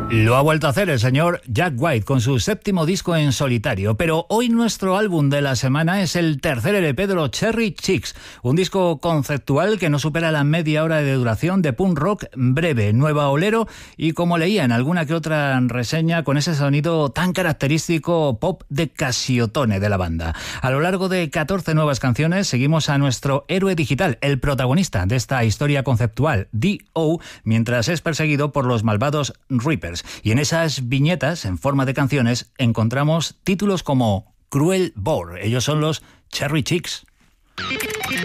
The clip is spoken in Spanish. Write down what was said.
Lo ha vuelto a hacer el señor Jack White con su 7º disco en solitario, pero hoy nuestro álbum de la semana es el tercer LP de los Cherry Chicks, un disco conceptual que no supera la media hora de duración, de punk rock breve, nueva olero y, como leía en alguna que otra reseña, con ese sonido tan característico pop de Casiotone de la banda. A lo largo de 14 nuevas canciones seguimos a nuestro héroe digital, el protagonista de esta historia conceptual, D.O., mientras es perseguido por los malvados Reapers. Y en esas viñetas, en forma de canciones, encontramos títulos como Cruel Bore. Ellos son los Cherry Chicks.